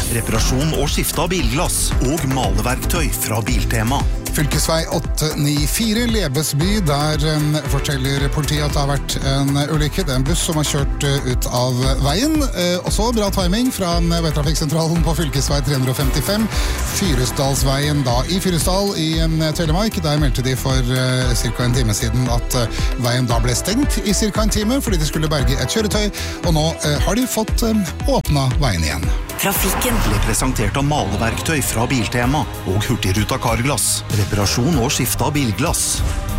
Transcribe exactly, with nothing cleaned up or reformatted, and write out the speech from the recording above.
reparasjon og skifte av bilglass og maleverktøy fra Biltema. Fylkesvei åtte ni fire, Lebesby, der um, forteller politiet at det har vært en ulykke. Det er en buss som har kjørt uh, ut av veien. Uh, og så bra timing fra veitrafikksentralen på fylkesvei tre femtifem. Fyresdalsveien da i Fyresdal i um, Telemark. Der meldte de for uh, cirka en time siden at uh, veien da ble stengt i cirka en time, fordi de skulle berge et kjøretøy. Og nå uh, har de fått um, åpnet veien igjen. Trafikken ble presentert av maleverktøy fra Biltema og Hurtigruta Carglass, reparasjon og skifte av bilglass.